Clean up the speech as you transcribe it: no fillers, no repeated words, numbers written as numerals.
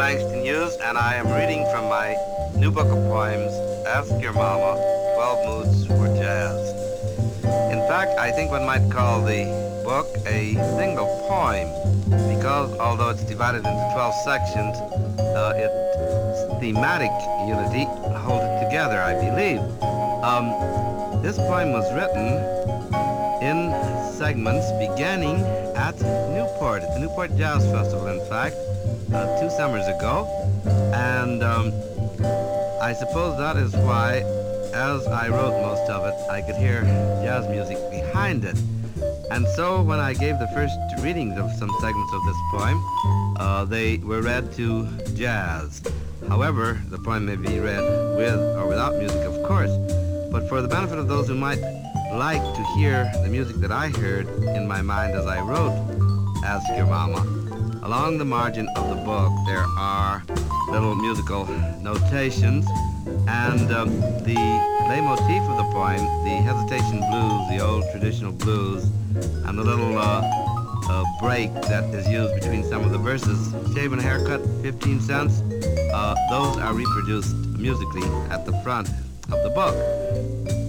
Langston Hughes, and I am reading from my new book of poems, Ask Your Mama, 12 Moods for Jazz. In fact, I think one might call the book a single poem, because although it's divided into 12 sections, its thematic unity holds it together, I believe. This poem was written in segments beginning at Newport, at the Newport Jazz Festival, in fact, 2 summers ago. And I suppose that is why, as I wrote most of it, I could hear jazz music behind it. And so when I gave the first readings of some segments of this poem, they were read to jazz. However, the poem may be read with or without music, of course. But for the benefit of those who might like to hear the music that I heard in my mind as I wrote Ask Your Mama, along the margin of the book there are little musical notations, and the leitmotif of the poem, the hesitation blues, the old traditional blues, and the little break that is used between some of the verses, shave and haircut, 15 cents, those are reproduced musically at the front of the book.